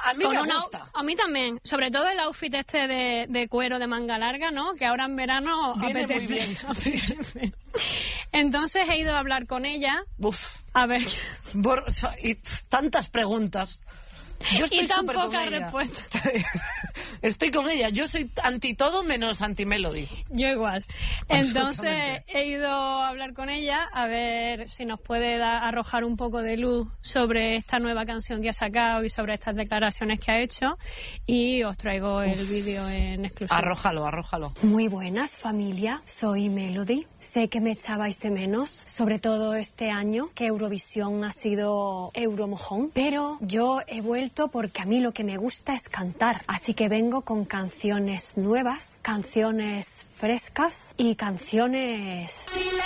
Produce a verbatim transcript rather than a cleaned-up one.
a mí con me una, gusta. A mí también, sobre todo el outfit este de, de cuero de manga larga, ¿no? Que ahora en verano viene apetece. muy bien. Apetece. Entonces he ido a hablar con ella. Uf. A ver. Bor- y tantas preguntas. Yo estoy y tan súper con pocas ella. respuestas. Estoy con ella. Yo soy anti todo menos anti Melody. Yo igual. Entonces he ido a hablar con ella a ver si nos puede da, arrojar un poco de luz sobre esta nueva canción que ha sacado y sobre estas declaraciones que ha hecho. Y os traigo el vídeo en exclusiva. Arrójalo, arrójalo. Muy buenas, familia. Soy Melody. Sé que me echabais de menos, sobre todo este año, que Eurovisión ha sido Euromojón. Pero yo he vuelto porque a mí lo que me gusta es cantar. Así que vengo con canciones nuevas, canciones frescas y canciones